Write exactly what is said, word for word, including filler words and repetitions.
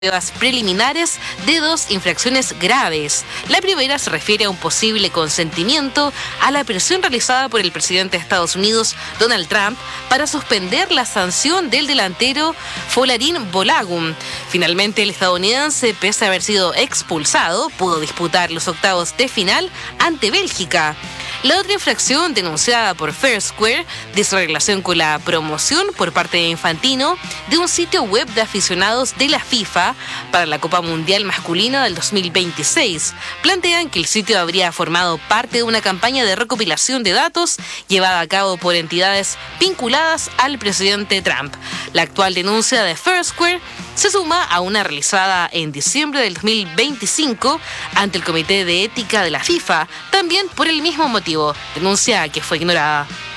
pruebas preliminares de dos infracciones graves. La primera se refiere a un posible consentimiento a la presión realizada por el presidente de Estados Unidos, Donald Trump, para suspender la sanción del delantero Folarin Balogun. Finalmente, el estadounidense, pese a haber sido expulsado, pudo disputar los octavos de final ante Bélgica. La otra infracción denunciada por Foursquare de su relación con la promoción por parte de Infantino de un sitio web de aficionados de la FIFA para la Copa Mundial Masculina del dos mil veintiséis. Plantean que el sitio habría formado parte de una campaña de recopilación de datos llevada a cabo por entidades vinculadas al presidente Trump. La actual denuncia de Foursquare se suma a una realizada en diciembre del dos mil veinticinco ante el Comité de Ética de la FIFA, también por el mismo motivo, denuncia que fue ignorada.